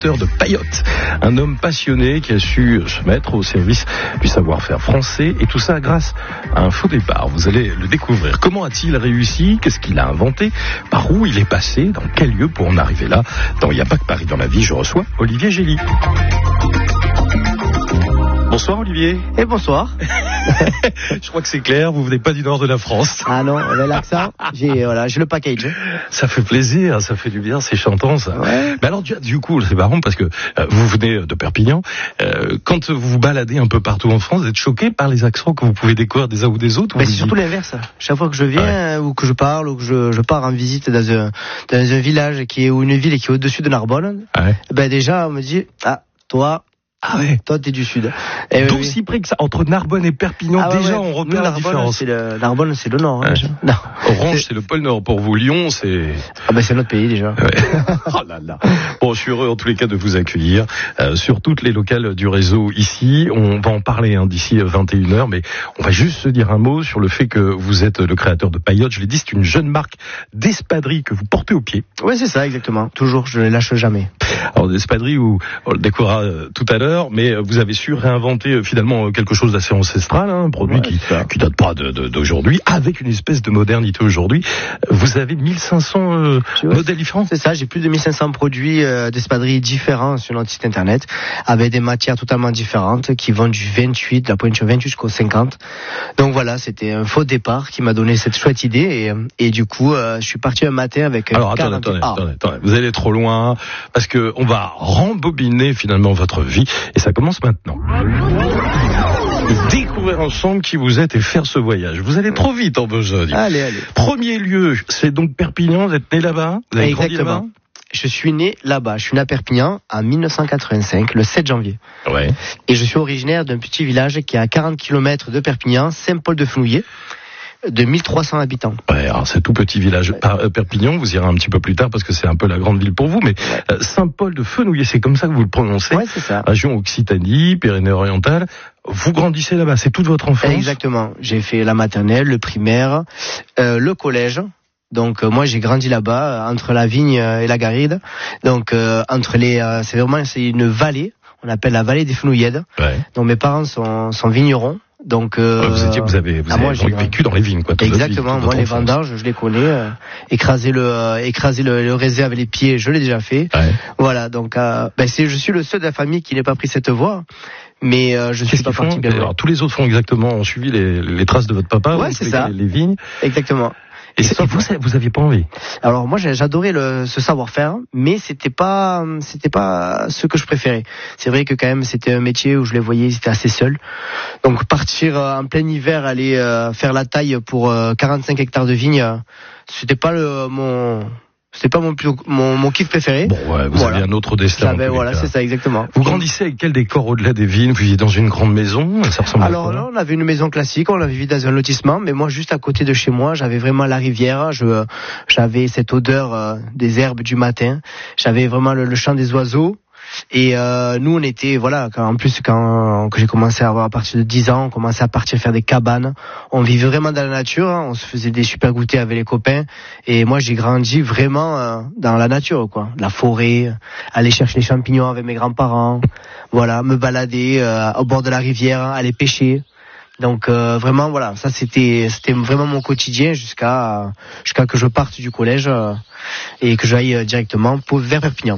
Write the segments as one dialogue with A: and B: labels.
A: de Payotte, un homme passionné qui a su se mettre au service du savoir-faire français, et tout ça grâce à un faux départ. Vous allez le découvrir. Comment a-t-il réussi? Qu'est-ce qu'il a inventé? Par où il est passé? Dans quel lieu pour en arriver là? Dans Il n'y a pas que Paris dans la vie, je reçois Olivier Gély. Bonsoir Olivier.
B: Et bonsoir.
A: Je crois que c'est clair, vous venez pas du nord de la France.
B: Ah non, avec l'accent, j'ai le package.
A: Ça fait plaisir, ça fait du bien, c'est chantant ça.
B: Ouais.
A: Mais alors du coup, c'est marrant parce que vous venez de Perpignan. Quand vous vous baladez un peu partout en France, vous êtes choqué par les accents que vous pouvez découvrir des uns ou des autres?
B: Mais c'est surtout l'inverse. Chaque fois que je viens ou que je parle ou que je pars en visite dans un village ou une ville qui est au-dessus de Narbonne, ben déjà on me dit toi t'es du sud.
A: Donc si près que ça, entre Narbonne et Perpignan, on repère la différence.
B: Narbonne, c'est le nord. Non.
A: Orange, c'est le pôle nord pour vous. Lyon, c'est...
B: c'est notre pays déjà.
A: Oh là là. Bon, je suis heureux en tous les cas de vous accueillir sur toutes les locales du réseau ici. On va en parler d'ici 21h, mais on va juste se dire un mot sur le fait que vous êtes le créateur de Payotte. Je l'ai dit, c'est une jeune marque d'espadrilles que vous portez au pied.
B: Oui, c'est ça, exactement. Toujours, je ne les lâche jamais.
A: Alors, d'espadrilles, on le découvrira tout à l'heure, mais vous avez su réinventer finalement quelque chose d'assez ancestral, un produit qui date pas d'aujourd'hui, avec une espèce de modernité aujourd'hui. Vous avez 1500 modèles différents.
B: C'est ça, j'ai plus de 1500 produits d'espadrilles différents sur notre site internet, avec des matières totalement différentes, qui vont du 28, la pointure 28 jusqu'au 50. Donc voilà, c'était un faux départ qui m'a donné cette chouette idée, et du coup, je suis parti un matin avec...
A: Alors attendez, vous allez trop loin, parce que on va rembobiner finalement votre vie, et ça commence maintenant. Découvrir ensemble qui vous êtes et faire ce voyage. Vous allez trop vite en besogne.
B: Allez.
A: Premier lieu, c'est donc Perpignan. Vous êtes né là-bas? Vous avez grandi là-bas?
B: Je suis né là-bas. Je suis né à Perpignan en 1985, le 7 janvier.
A: Ouais. Et
B: je suis originaire d'un petit village qui est à 40 km de Perpignan, Saint-Paul-de-Fenouillet, de 1300 habitants.
A: Ouais, alors c'est tout petit village. Perpignan, vous irez un petit peu plus tard parce que c'est un peu la grande ville pour vous, mais Saint-Paul-de-Fenouillet, c'est comme ça que vous le prononcez.
B: Ouais, c'est ça.
A: Région Occitanie, Pyrénées-Orientales. Vous grandissez là-bas, c'est toute votre enfance?
B: Exactement. J'ai fait la maternelle, le primaire, le collège. Donc moi j'ai grandi là-bas entre la vigne et la garrigue. Donc entre c'est une vallée, on appelle la vallée des Fenouillèdes. Ouais. Donc mes parents sont vignerons. Donc
A: vous avez vécu dans les vignes, quoi.
B: Exactement. Moi les vendanges, je les connais. Écraser le raisin avec les pieds, je l'ai déjà fait. Ouais. Voilà. Donc je suis le seul de la famille qui n'ait pas pris cette voie. Mais je suis pas parti bien loin.
A: Alors tous les autres ont suivi les traces de votre papa.
B: Ouais, c'est ça.
A: Les vignes.
B: Exactement.
A: Et vous aviez pas envie?
B: Alors moi j'adorais ce savoir-faire, mais c'était pas ce que je préférais. C'est vrai que quand même c'était un métier où je les voyais, ils étaient assez seuls. Donc partir en plein hiver, aller faire la taille pour 45 hectares de vignes, c'était pas mon kiff préféré.
A: Bon, ouais, vous aviez un autre destin.
B: Voilà, c'est ça, exactement.
A: Vous grandissez avec quel décor au-delà des vignes? Vous viviez dans une grande maison? Ça ressemble
B: Alors là, on avait une maison classique, on avait vécu dans un lotissement, mais moi, juste à côté de chez moi, j'avais vraiment la rivière, j'avais cette odeur des herbes du matin, j'avais vraiment le chant des oiseaux. Et nous on était quand j'ai commencé à avoir à partir de 10 ans, on commençait à partir faire des cabanes. On vivait vraiment dans la nature, on se faisait des super goûters avec les copains. Et moi j'ai grandi vraiment dans la nature, quoi. La forêt, aller chercher les champignons avec mes grands-parents, voilà, me balader au bord de la rivière, aller pêcher. Donc vraiment voilà, ça c'était vraiment mon quotidien jusqu'à que je parte du collège et que j'aille directement vers Perpignan.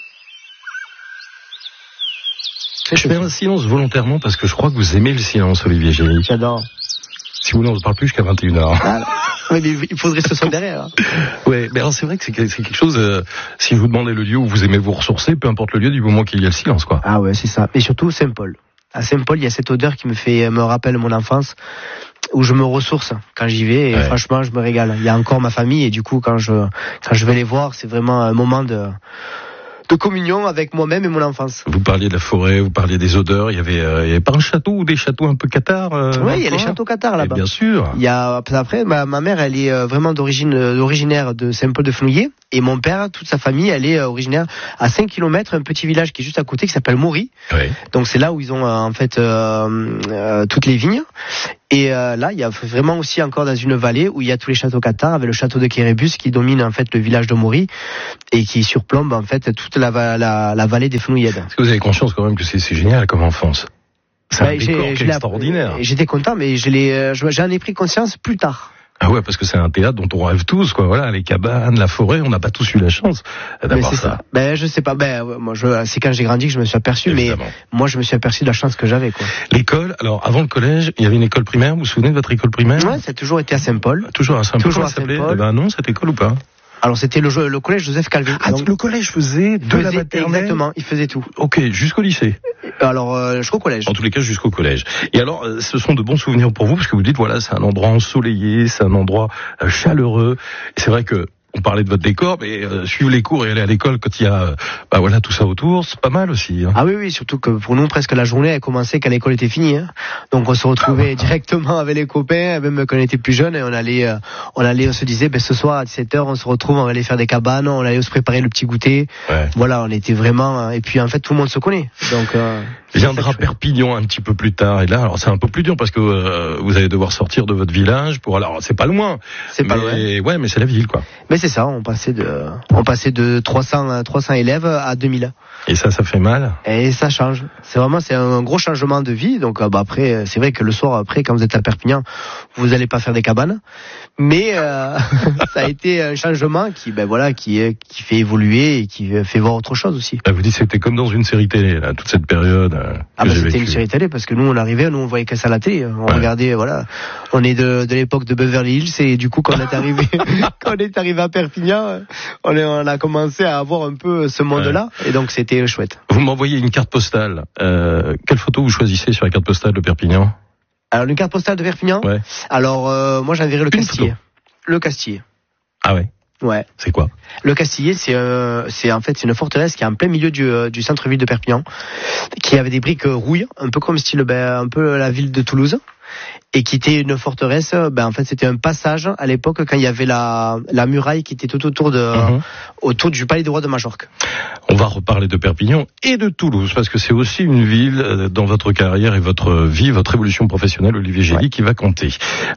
A: Je fais un silence volontairement parce que je crois que vous aimez le silence, Olivier Gély.
B: J'adore.
A: Si vous voulez, on ne parle plus jusqu'à 21h.
B: Ah, oui, mais il faudrait ce son derrière.
A: Ouais, mais alors c'est vrai que c'est quelque chose, si je vous demandez le lieu où vous aimez vous ressourcer, peu importe le lieu, du moment qu'il y a le silence, quoi.
B: Ah ouais, c'est ça. Et surtout Saint-Paul. À Saint-Paul, il y a cette odeur qui me rappelle mon enfance, où je me ressource quand j'y vais, et franchement, je me régale. Il y a encore ma famille, et du coup, quand je vais les voir, c'est vraiment un moment de communion avec moi-même et mon enfance.
A: Vous parliez de la forêt, vous parliez des odeurs. Il y avait pas un château ou des châteaux un peu cathares?
B: Oui, il y a les châteaux cathares là-bas.
A: Et bien sûr.
B: Il y a après ma mère, elle est vraiment originaire de Saint-Paul-de-Fenouillet, et mon père, toute sa famille, elle est originaire à 5 km, un petit village qui est juste à côté qui s'appelle Maury. Oui. Donc c'est là où ils ont en fait toutes les vignes. Et là, il y a vraiment aussi encore dans une vallée où il y a tous les châteaux cathares, avec le château de Kérébus qui domine en fait le village de Maury et qui surplombe en fait toute la vallée des Fenouillèdes.
A: Est-ce que vous avez conscience quand même que c'est génial comme enfance? C'est un décor qui est extraordinaire.
B: J'étais content, mais j'en ai pris conscience plus tard.
A: Ah ouais, parce que c'est un théâtre dont on rêve tous, quoi. Voilà, les cabanes, la forêt, on n'a pas tous eu la chance d'avoir ça.
B: Je sais pas. Moi, c'est quand j'ai grandi que je me suis aperçu, évidemment. Mais moi, je me suis aperçu de la chance que j'avais, quoi.
A: L'école, alors avant le collège, il y avait une école primaire. Vous vous souvenez de votre école primaire?
B: Ouais, ça a toujours été à Saint-Paul.
A: Toujours à Saint-Paul. Toujours à Saint-Paul. Un nom cette école ou pas?
B: Alors c'était le collège Joseph Calvé.
A: Ah, donc, le collège faisait de la maternelle.
B: Exactement, il faisait tout.
A: Ok, jusqu'au lycée.
B: Alors jusqu'au collège.
A: En tous les cas, jusqu'au collège. Et alors, ce sont de bons souvenirs pour vous, parce que vous dites, voilà, c'est un endroit ensoleillé, c'est un endroit chaleureux. Et c'est vrai que on parlait de votre décor, mais suivre les cours et aller à l'école quand il y a tout ça autour, c'est pas mal aussi. Hein.
B: Ah oui, surtout que pour nous, presque la journée a commencé quand l'école était finie. Hein. Donc on se retrouvait directement avec les copains, même quand on était plus jeunes, et on se disait, ce soir à 17h, on se retrouve, on va aller faire des cabanes, on allait se préparer le petit goûter. Ouais. Voilà, on était vraiment... Et puis en fait, tout le monde se connaît. Donc...
A: Viendra Perpignan un petit peu plus tard, et là, alors c'est un peu plus dur parce que vous allez devoir sortir de votre village alors c'est pas loin.
B: C'est pas loin.
A: Ouais, mais c'est la ville, quoi.
B: Mais c'est ça, on passait de 300 élèves à 2000.
A: Et ça fait mal.
B: Et ça change. C'est un gros changement de vie. Donc après, c'est vrai que le soir après, quand vous êtes à Perpignan, vous allez pas faire des cabanes. Mais ça a été un changement qui fait évoluer et qui fait voir autre chose aussi.
A: Vous dites c'était comme dans une série télé, là, toute cette période.
B: C'était une série télé parce que nous on voyait que ça à la télé. On regardait, voilà. On est de l'époque de Beverly Hills et du coup quand on est arrivé à Perpignan, on a commencé à avoir un peu ce monde-là et donc c'était chouette.
A: Vous m'envoyez une carte postale. Quelle photo vous choisissez sur la carte postale de Perpignan?
B: Alors une carte postale de Perpignan. Ouais. Alors moi j'enverrai le Castillet. Le Castillet.
A: Ah ouais.
B: Ouais.
A: C'est quoi?
B: Le Castillet, c'est une forteresse qui est en plein milieu du centre-ville de Perpignan, qui avait des briques rouilles, un peu comme style, un peu la ville de Toulouse. Et qui était une forteresse, en fait c'était un passage à l'époque quand il y avait la muraille qui était tout autour du palais du roi de Majorque.
A: On va reparler de Perpignan et de Toulouse parce que c'est aussi une ville dans votre carrière et votre vie, votre évolution professionnelle, Olivier Gély, qui va compter.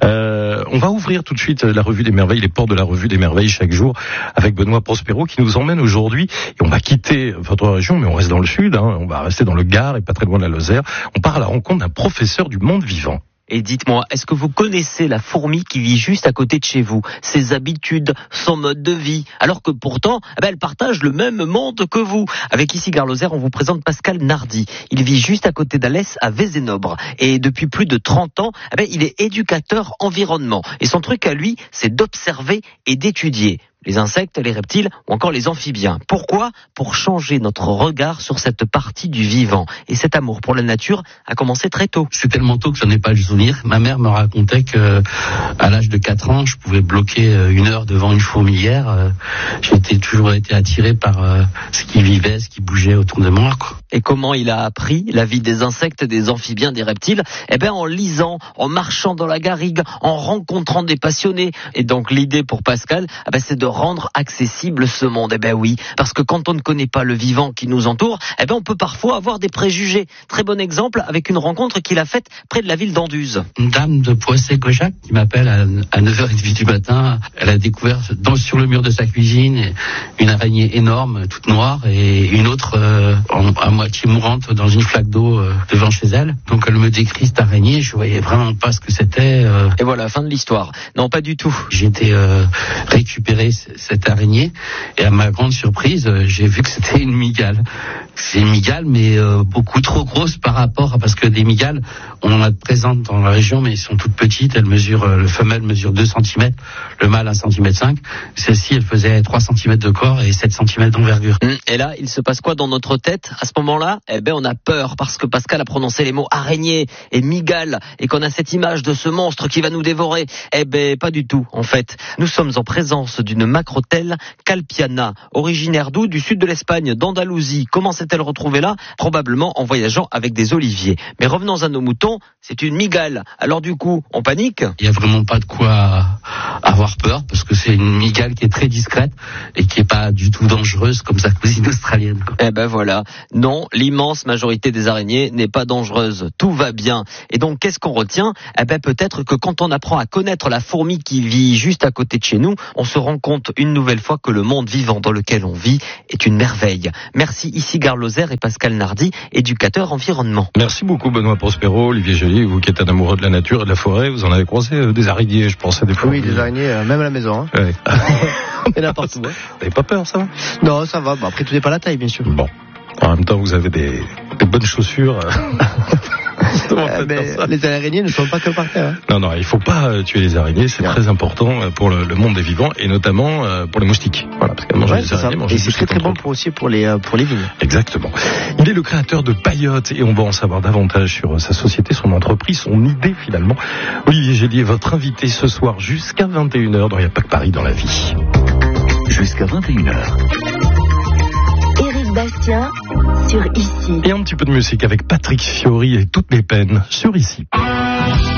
A: On va ouvrir tout de suite la revue des merveilles, les portes de la revue des merveilles chaque jour avec Benoît Prospero qui nous emmène aujourd'hui et on va quitter votre région mais on reste dans le sud, on va rester dans le Gard et pas très loin de la Lozère. On part à la rencontre d'un professeur du monde vivant.
C: Et dites-moi, est-ce que vous connaissez la fourmi qui vit juste à côté de chez vous, ses habitudes, son mode de vie, alors que pourtant, elle partage le même monde que vous. Avec ici Gare-Lozère, on vous présente Pascal Nardi. Il vit juste à côté d'Alès, à Vézénobre. Et depuis plus de 30 ans, il est éducateur environnement. Et son truc à lui, c'est d'observer et d'étudier les insectes, les reptiles ou encore les amphibiens. Pourquoi ? Pour changer notre regard sur cette partie du vivant. Et cet amour pour la nature a commencé très tôt.
D: C'est tellement tôt que j'en ai pas le souvenir. Ma mère me racontait que à l'âge de 4 ans, je pouvais bloquer 1 heure devant une fourmilière. J'ai toujours été attiré par ce qui vivait, ce qui bougeait autour de moi, quoi.
C: Et comment il a appris la vie des insectes, des amphibiens, des reptiles ? En lisant, en marchant dans la garrigue, en rencontrant des passionnés. Et donc l'idée pour Pascal, c'est de rendre accessible ce monde. Oui, parce que quand on ne connaît pas le vivant qui nous entoure, on peut parfois avoir des préjugés. Très bon exemple avec une rencontre qu'il a faite près de la ville d'Anduze.
D: Une dame de Poissy-Cochac qui m'appelle à 9h30 du matin. Elle a découvert sur le mur de sa cuisine une araignée énorme, toute noire, et une autre à moitié mourante dans une flaque d'eau devant chez elle. Donc elle me décrit cette araignée, je voyais vraiment pas ce que c'était.
C: Et voilà, fin de l'histoire. Non, pas du tout.
D: J'ai été récupérer cette araignée et à ma grande surprise, j'ai vu que c'était une mygale. C'est une mygale, mais beaucoup trop grosse par rapport parce que des mygales, on en a présentes dans la région, mais elles sont toutes petites. Elles mesurent, le femelle mesure 2 cm, le mâle 1,5 cm. Celle-ci, elle faisait 3 cm de corps et 7 cm d'envergure.
C: Et là, il se passe quoi dans notre tête à ce moment-là ? On a peur parce que Pascal a prononcé les mots araignée et mygale et qu'on a cette image de ce monstre qui va nous dévorer. Pas du tout, en fait. Nous sommes en présence d'une macrotelle calpiana, originaire d'où ? Du sud de l'Espagne, d'Andalousie. Comment ça s'est-elle retrouvée là? Probablement en voyageant avec des oliviers. Mais revenons à nos moutons, c'est une mygale. Alors du coup, on panique?
D: Il n'y a vraiment pas de quoi avoir peur, parce que c'est une mygale qui est très discrète et qui est pas du tout dangereuse comme sa cousine australienne, quoi.
C: Eh ben voilà. Non, l'immense majorité des araignées n'est pas dangereuse. Tout va bien. Et donc, qu'est-ce qu'on retient? Eh ben peut-être que quand on apprend à connaître la fourmi qui vit juste à côté de chez nous, on se rend compte une nouvelle fois que le monde vivant dans lequel on vit est une merveille. Merci ici Gare Lozère et Pascal Nardi, éducateur environnement.
A: Merci beaucoup Benoît Prospero, Olivier Joly, vous qui êtes un amoureux de la nature et de la forêt, vous en avez croisé des araignées, je pense, à des fois.
B: Oui, des araignées, même à la maison. Hein.
A: Ouais.
B: Et n'importe où. Hein.
A: Vous n'avez pas peur, ça va?
B: Non, ça va. Bon, après, tout n'est pas la taille, bien sûr.
A: Bon. En même temps, vous avez des bonnes chaussures.
B: Mais les araignées ne sont pas que par terre. Hein.
A: Non, il faut pas tuer les araignées, c'est très important pour le monde des vivants et notamment pour les moustiques. Voilà, parce qu'elles mangent les araignées.
B: Et c'est très bon aussi pour les vignes.
A: Exactement. Il est le créateur de Payotte et on va en savoir davantage sur sa société, son entreprise, son idée finalement. Olivier Gélier, votre invité ce soir jusqu'à 21h dans Il n'y a pas que Paris dans la vie.
E: Jusqu'à 21h. Éric Bastien sur Ici.
A: Et un petit peu de musique avec Patrick Fiori et Toutes mes peines sur Ici.